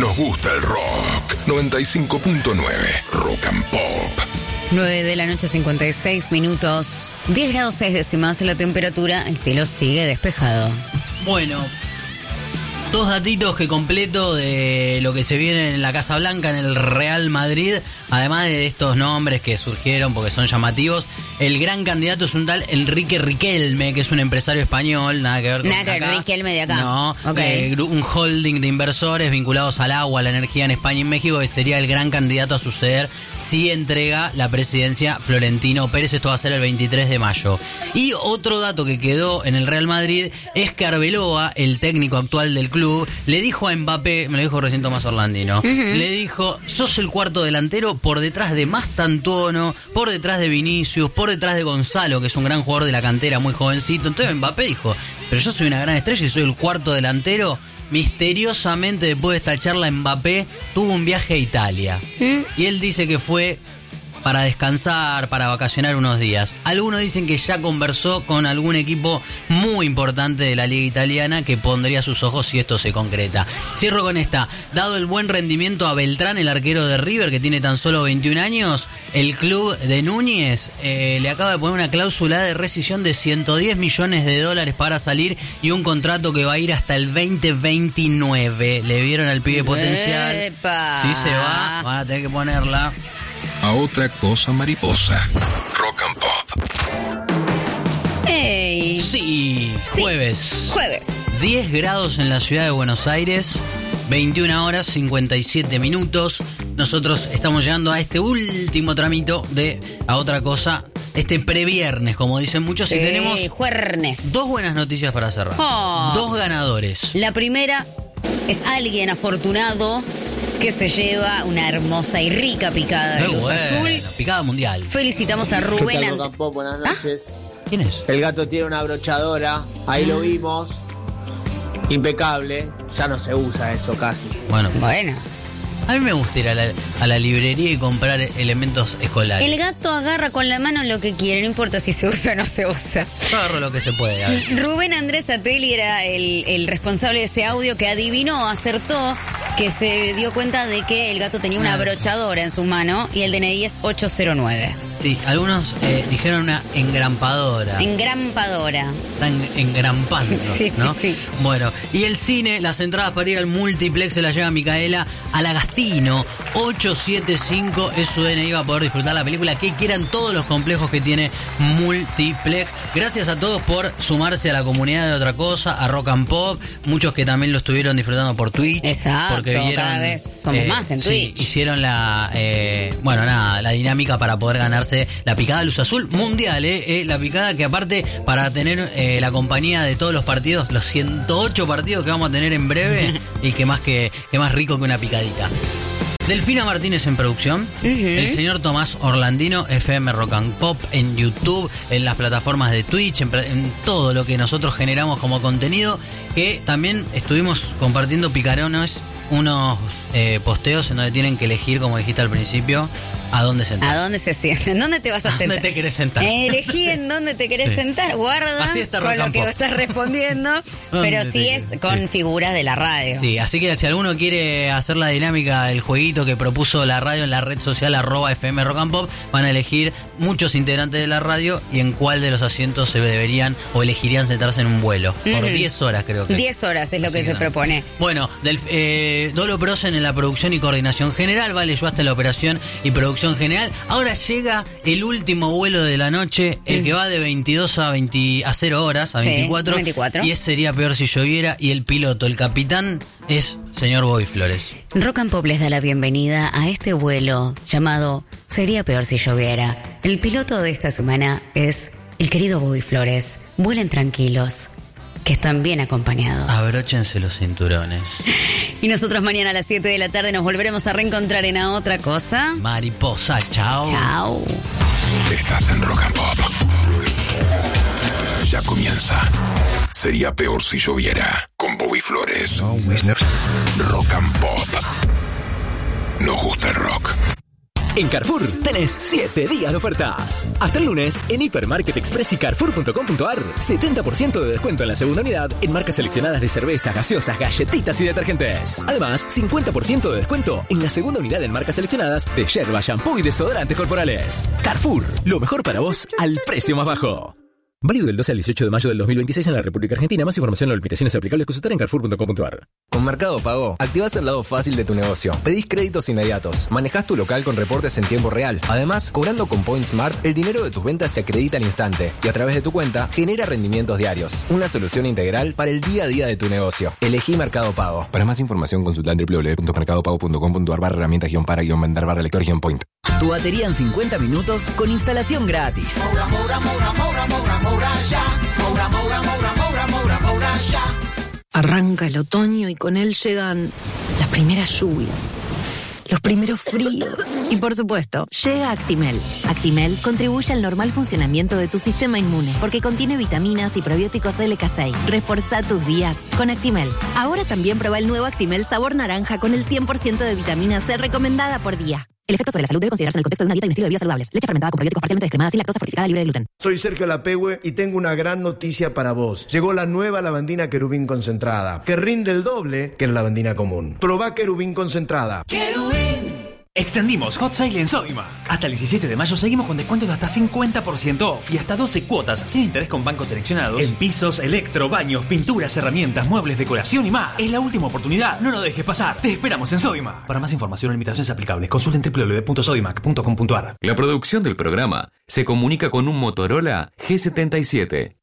Nos gusta el rock. 95.9 Rock and Pop. 9 de la noche, 56 minutos. 10 grados 6 décimas la temperatura. El cielo sigue despejado. Bueno, dos datitos que completo de lo que se viene en la Casa Blanca, en el Real Madrid. Además de estos nombres que surgieron porque son llamativos, el gran candidato es un tal Enrique Riquelme, que es un empresario español, nada que ver con acá. Riquelme de acá. No, okay. Un holding de inversores vinculados al agua, a la energía en España y en México, que sería el gran candidato a suceder si entrega la presidencia Florentino Pérez. Esto va a ser el 23 de mayo. Y otro dato que quedó en el Real Madrid es que Arbeloa, el técnico actual del club, le dijo a Mbappé, me lo dijo recién Tomás Orlandino, le dijo: sos el cuarto delantero por detrás de Mastantuono, por detrás de Vinicius, por detrás de Gonzalo, que es un gran jugador de la cantera, muy jovencito. Entonces Mbappé dijo: pero yo soy una gran estrella y soy el cuarto delantero. Misteriosamente, después de esta charla, Mbappé tuvo un viaje a Italia. Y él dice que fue para descansar, para vacacionar unos días. Algunos dicen que ya conversó con algún equipo muy importante de la liga italiana que pondría sus ojos si esto se concreta. Cierro con esta. Dado el buen rendimiento a Beltrán, el arquero de River, que tiene tan solo 21 años, el club de Núñez le acaba de poner una cláusula de rescisión de $110 millones para salir y un contrato que va a ir hasta el 2029. ¿Le vieron al pibe potencial? ¡Epa! Si se va, van a tener que ponerla a otra cosa mariposa. Rock and Pop. ¡Ey! Sí, jueves. 10 grados en la ciudad de Buenos Aires, 21 horas 57 minutos. Nosotros estamos llegando a este último tramito de A Otra Cosa, este previernes, como dicen muchos, y tenemos juernes. Dos buenas noticias para cerrar. Dos ganadores. La primera es alguien afortunado que se lleva una hermosa y rica picada de luz azul. Picada mundial. Felicitamos a Rubén Andrés. Buenas noches. ¿Quién es? El gato tiene una abrochadora, ahí lo vimos. Impecable, ya no se usa eso casi. Bueno. A mí me gusta ir a la librería y comprar elementos escolares. El gato agarra con la mano lo que quiere, no importa si se usa o no se usa. Yo agarro lo que se puede. A ver. Rubén Andrés Atelli era el responsable de ese audio que adivinó, acertó, que se dio cuenta de que el gato tenía una abrochadora en su mano y el DNI es 809. Sí, algunos dijeron una engrampadora. Engrampadora. Están engrampando, sí, ¿no? Sí. Bueno, y el cine, las entradas para ir al multiplex se las lleva Micaela Alagastino. 875 es su DNI, va a poder disfrutar la película que quieran, todos los complejos que tiene multiplex. Gracias a todos por sumarse a la comunidad de Otra Cosa, a Rock and Pop. Muchos que también lo estuvieron disfrutando por Twitch. Exacto, porque vieron, cada vez somos más en Twitch. Sí, hicieron la dinámica para poder ganarse la picada de luz azul mundial, la picada que aparte para tener la compañía de todos los partidos, los 108 partidos que vamos a tener en breve y que más rico que una picadita. Delfina Martínez en producción, el señor Tomás Orlandino, FM Rock and Pop en YouTube, en las plataformas de Twitch, en todo lo que nosotros generamos como contenido, que también estuvimos compartiendo picarones, unos posteos en donde tienen que elegir, como dijiste al principio, ¿a dónde sentar? ¿A dónde se sienta? ¿En dónde te vas a sentar? ¿Dónde te querés sentar? Elegí en dónde te querés sentar. Guarda con lo que estás respondiendo, pero sí es con figuras de la radio. Sí, así que si alguno quiere hacer la dinámica del jueguito que propuso la radio en la red social @FM Rock and Pop, van a elegir muchos integrantes de la radio y en cuál de los asientos se deberían o elegirían sentarse en un vuelo. Por 10 horas creo que. 10 horas es lo que se propone. Bueno, Dolo Prosen en la producción y coordinación general, Vale yo hasta la operación y producción general. Ahora llega el último vuelo de la noche, el que va de 22 a 0 horas, a 24. 24. Y sería peor si lloviera. Y el piloto, el capitán, es señor Bobby Flores. Rock and Pop les da la bienvenida a este vuelo llamado Sería peor si lloviera. El piloto de esta semana es el querido Bobby Flores. Vuelen tranquilos, que están bien acompañados. Abróchense los cinturones. Y nosotros mañana a las 7 de la tarde nos volveremos a reencontrar en A Otra Cosa. Mariposa, chao. Chao. Estás en Rock and Pop. Ya comienza. Sería peor si lloviera. Con Bobby Flores. Rock and Pop. Nos gusta el rock. En Carrefour tenés 7 días de ofertas. Hasta el lunes, en Hipermarket Express y Carrefour.com.ar, 70% de descuento en la segunda unidad en marcas seleccionadas de cervezas, gaseosas, galletitas y detergentes. Además, 50% de descuento en la segunda unidad en marcas seleccionadas de yerba, shampoo y desodorantes corporales. Carrefour, lo mejor para vos al precio más bajo. Válido del 12 al 18 de mayo del 2026 en la República Argentina. Más información o limitaciones aplicables consultar en Carrefour.com.ar. Con Mercado Pago, activás el lado fácil de tu negocio. Pedís créditos inmediatos. Manejás tu local con reportes en tiempo real. Además, cobrando con Point Smart, el dinero de tus ventas se acredita al instante y a través de tu cuenta genera rendimientos diarios. Una solución integral para el día a día de tu negocio. Elegí Mercado Pago. Para más información, consulta en www.mercadopago.com.ar/herramientas-para-vender-lector-point. Tu batería en 50 minutos con instalación gratis. Arranca el otoño y con él llegan las primeras lluvias, los primeros fríos y, por supuesto, llega Actimel. Actimel contribuye al normal funcionamiento de tu sistema inmune porque contiene vitaminas y probióticos LK6. Reforzá tus días con Actimel. Ahora también prueba el nuevo Actimel sabor naranja con el 100% de vitamina C recomendada por día. El efecto sobre la salud debe considerarse en el contexto de una dieta y un estilo de vida saludables. Leche fermentada con probióticos parcialmente descremada sin lactosa, fortificada, libre de gluten. Soy Sergio Lapehue y tengo una gran noticia para vos. Llegó la nueva lavandina Querubín concentrada, que rinde el doble que la lavandina común. Probá Querubín concentrada. ¡Querubín! Extendimos Hot Sale en Sodimac. Hasta el 17 de mayo seguimos con descuentos de hasta 50% off y hasta 12 cuotas sin interés con bancos seleccionados en pisos, electro, baños, pinturas, herramientas, muebles, decoración y más. Es la última oportunidad, no lo dejes pasar. Te esperamos en Sodimac. Para más información o limitaciones aplicables, consulten www.sodimac.com.ar. La producción del programa se comunica con un Motorola G77.